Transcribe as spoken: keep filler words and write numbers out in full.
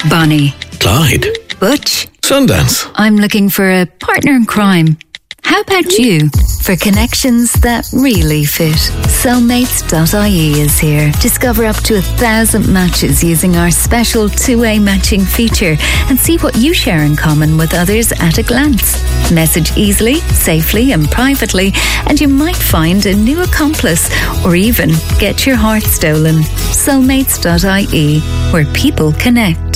Bonnie. Clyde. Butch. Sundance. I'm looking for a partner in crime. How about you? For connections that really fit, soulmates dot I E is here. Discover up to a thousand matches using our special two-way matching feature and see what you share in common with others at a glance. Message easily, safely and privately, and you might find a new accomplice or even get your heart stolen. soulmates dot I E, where people connect.